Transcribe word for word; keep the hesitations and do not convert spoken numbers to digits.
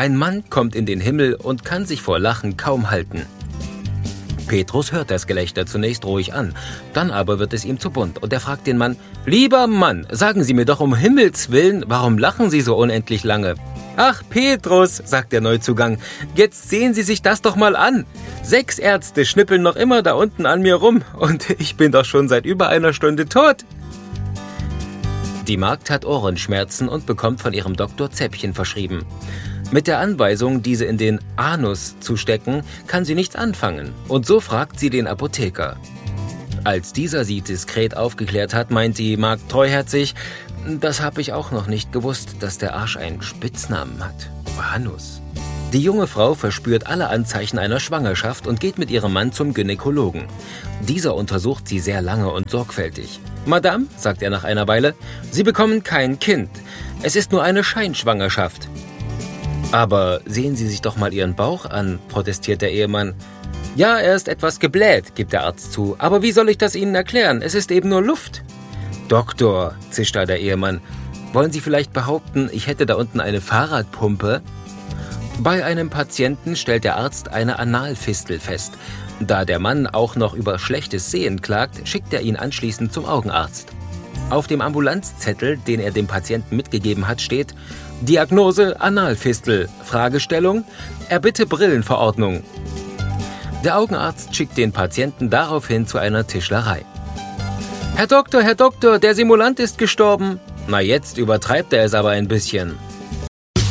Ein Mann kommt in den Himmel und kann sich vor Lachen kaum halten. Petrus hört das Gelächter zunächst ruhig an, dann aber wird es ihm zu bunt und er fragt den Mann: »Lieber Mann, sagen Sie mir doch um Himmels Willen, warum lachen Sie so unendlich lange?« »Ach, Petrus«, sagt der Neuzugang, »jetzt sehen Sie sich das doch mal an. Sechs Ärzte schnippeln noch immer da unten an mir rum und ich bin doch schon seit über einer Stunde tot.« Die Magd hat Ohrenschmerzen und bekommt von ihrem Doktor Zäpfchen verschrieben. Mit der Anweisung, diese in den Anus zu stecken, kann sie nichts anfangen und so fragt sie den Apotheker. Als dieser sie diskret aufgeklärt hat, meint die Magd treuherzig: »Das habe ich auch noch nicht gewusst, dass der Arsch einen Spitznamen hat. Anus.« Die junge Frau verspürt alle Anzeichen einer Schwangerschaft und geht mit ihrem Mann zum Gynäkologen. Dieser untersucht sie sehr lange und sorgfältig. »Madame«, sagt er nach einer Weile, »Sie bekommen kein Kind. Es ist nur eine Scheinschwangerschaft.« »Aber sehen Sie sich doch mal Ihren Bauch an«, protestiert der Ehemann. »Ja, er ist etwas gebläht«, gibt der Arzt zu. »Aber wie soll ich das Ihnen erklären? Es ist eben nur Luft.« »Doktor«, zischt da der Ehemann, »wollen Sie vielleicht behaupten, ich hätte da unten eine Fahrradpumpe?« Bei einem Patienten stellt der Arzt eine Analfistel fest. Da der Mann auch noch über schlechtes Sehen klagt, schickt er ihn anschließend zum Augenarzt. Auf dem Ambulanzzettel, den er dem Patienten mitgegeben hat, steht: Diagnose Analfistel, Fragestellung: Erbitte Brillenverordnung. Der Augenarzt schickt den Patienten daraufhin zu einer Tischlerei. »Herr Doktor, Herr Doktor, der Simulant ist gestorben.« »Na, jetzt übertreibt er es aber ein bisschen.«